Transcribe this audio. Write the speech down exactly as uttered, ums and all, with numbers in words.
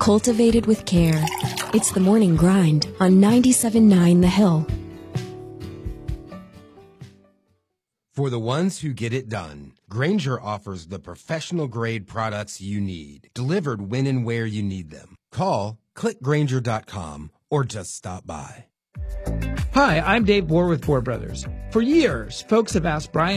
cultivated with care. It's the morning grind on ninety-seven point nine The Hill. For the ones who get it done, Grainger offers the professional-grade products you need, delivered when and where you need them. Call, click Grainger dot com, or just stop by. Hi, I'm Dave Bohr with Bohr Brothers. For years, folks have asked Brian